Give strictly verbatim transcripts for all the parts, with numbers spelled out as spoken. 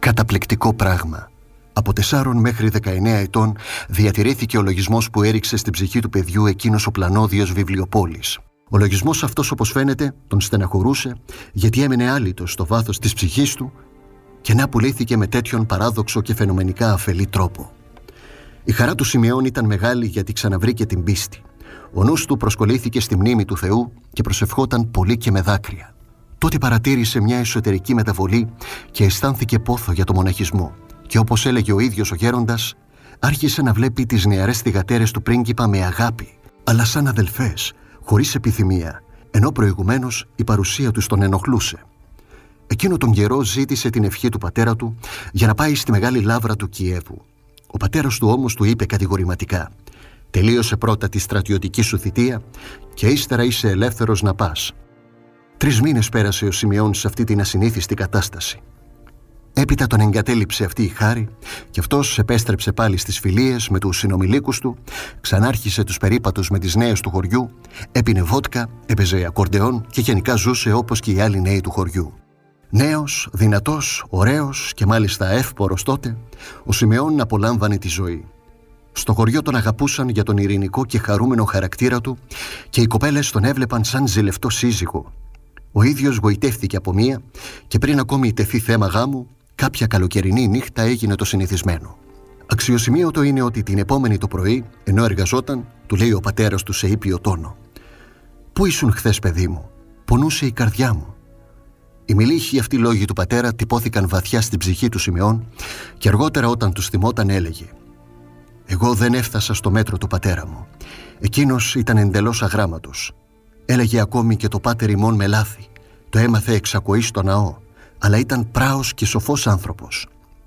Καταπληκτικό πράγμα. Από τεσσάρων μέχρι δεκαεννέα ετών διατηρήθηκε ο λογισμός που έριξε στην ψυχή του παιδιού εκείνος ο πλανόδιος βιβλιοπόλης. Ο λογισμός αυτός, όπως φαίνεται, τον στεναχωρούσε, γιατί έμενε άλυτος στο βάθος της ψυχής του και να πουλήθηκε με τέτοιον παράδοξο και φαινομενικά αφελή τρόπο. Η χαρά του Σιμεών ήταν μεγάλη, γιατί ξαναβρήκε την πίστη. Ο νους του προσκολήθηκε στη μνήμη του Θεού και προσευχόταν πολύ και με δάκρυα. Τότε παρατήρησε μια εσωτερική μεταβολή και αισθάνθηκε πόθο για το μοναχισμό. Και όπως έλεγε ο ίδιος ο γέροντας, άρχισε να βλέπει τις νεαρές θυγατέρες του πρίγκιπα με αγάπη, αλλά σαν αδελφές, χωρίς επιθυμία, ενώ προηγουμένως η παρουσία τους τον ενοχλούσε. Εκείνο τον καιρό ζήτησε την ευχή του πατέρα του για να πάει στη μεγάλη λάβρα του Κιέβου. Ο πατέρας του όμως του είπε κατηγορηματικά: «Τελείωσε πρώτα τη στρατιωτική σου θητεία και ύστερα είσαι ελεύθερος να πας». Τρεις μήνες πέρασε ο Σιμεών σε αυτή την ασυνήθιστη κατάσταση. Έπειτα τον εγκατέλειψε αυτή η χάρη και αυτός επέστρεψε πάλι στις φιλίες με τους συνομιλίκους του, ξανάρχισε τους περίπατους με τις νέες του χωριού, έπινε βότκα, έπαιζε ακορντεόν και γενικά ζούσε όπως και οι άλλοι νέοι του χωριού. Νέος, δυνατός, ωραίος και μάλιστα εύπορος τότε, ο Σιμεών απολάμβανε τη ζωή. Στο χωριό τον αγαπούσαν για τον ειρηνικό και χαρούμενο χαρακτήρα του και οι κοπέλες τον έβλεπαν σαν ζηλευτό σύζυγο. Ο ίδιος γοητεύτηκε από μία και πριν ακόμη τεθεί θέμα γάμου, κάποια καλοκαιρινή νύχτα έγινε το συνηθισμένο. Αξιοσημείωτο είναι ότι την επόμενη το πρωί, ενώ εργαζόταν, του λέει ο πατέρας του σε ήπιο τόνο: «Πού ήσουν χθες, παιδί μου? Πονούσε η καρδιά μου». Οι μιλήχοι αυτοί λόγοι του πατέρα τυπώθηκαν βαθιά στην ψυχή του Σιμεών και αργότερα, όταν τους θυμόταν, έλεγε: «Εγώ δεν έφτασα στο μέτρο του πατέρα μου. Εκείνος ήταν εντελώς αγράμματος. Έλεγε ακόμη και το πάτερ ημών με λάθη. Το έμαθε εξακοή στο ναό, αλλά ήταν πράος και σοφός άνθρωπος».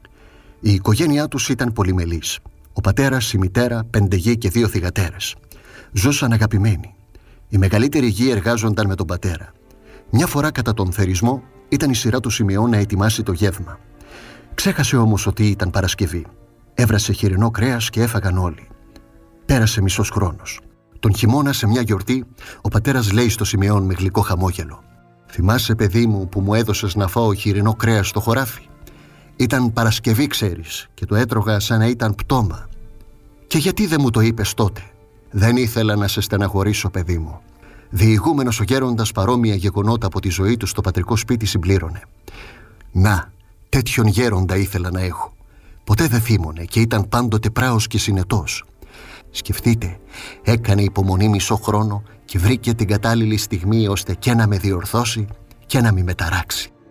Η οικογένειά τους ήταν πολυμελής. Ο πατέρας, η μητέρα, πέντε γη και δύο θυγατέρες. Ζούσαν αγαπημένοι. Οι μεγαλύτεροι γη εργάζονταν με τον πατέρα. Μια φορά κατά τον θερισμό ήταν η σειρά του Σιμεών να ετοιμάσει το γεύμα. Ξέχασε όμως ότι ήταν Παρασκευή. Έβρασε χοιρινό κρέας και έφαγαν όλοι. Πέρασε μισός χρόνος. Τον χειμώνα, σε μια γιορτή, ο πατέρας λέει στο Σιμεών με γλυκό χαμόγελο: «Θυμάσαι, παιδί μου, που μου έδωσες να φάω χοιρινό κρέας στο χωράφι? Ήταν Παρασκευή, ξέρεις, και το έτρωγα σαν να ήταν πτώμα. Και γιατί δεν μου το είπες τότε?» «Δεν ήθελα να σε στεναχωρήσω, παιδί μου». Διηγούμενος ο γέροντας παρόμοια γεγονότα από τη ζωή του στο πατρικό σπίτι συμπλήρωνε: «Να, τέτοιον γέροντα ήθελα να έχω. Ποτέ δεν θύμωνε και ήταν πάντοτε πράος και συνετός. Σκεφτείτε, έκανε υπομονή μισό χρόνο και βρήκε την κατάλληλη στιγμή ώστε και να με διορθώσει και να μη με ταράξει».